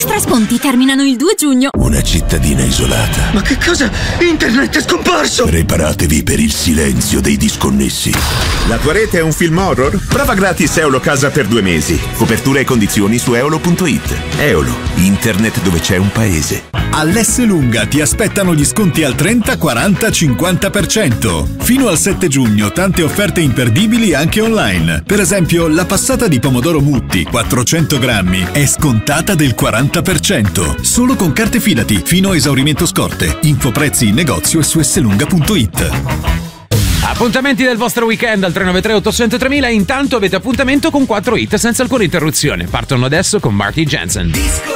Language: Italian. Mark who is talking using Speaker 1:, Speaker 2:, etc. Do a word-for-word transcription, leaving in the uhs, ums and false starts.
Speaker 1: Trasponti terminano il due giugno.
Speaker 2: Una cittadina isolata.
Speaker 3: Ma che cosa? Internet è scomparso!
Speaker 2: Preparatevi per il silenzio dei disconnessi.
Speaker 4: La tua rete è un film horror? Prova gratis Eolo Casa per due mesi. Copertura e condizioni su eolo punto it. Eolo, internet dove c'è un paese.
Speaker 5: All'Esselunga ti aspettano gli sconti al trenta, quaranta, cinquanta per cento. Fino al sette giugno tante offerte imperdibili anche online. Per esempio, la passata di pomodoro Mutti quattrocento grammi è scontata del quaranta per cento. Solo con carte Fidati, fino a esaurimento scorte. Info prezzi in negozio e su esselunga punto it.
Speaker 6: Appuntamenti del vostro weekend al tre nove tre otto zero zero tremila. Intanto avete appuntamento con quattro hit senza alcuna interruzione. Partono adesso con Marty Jensen.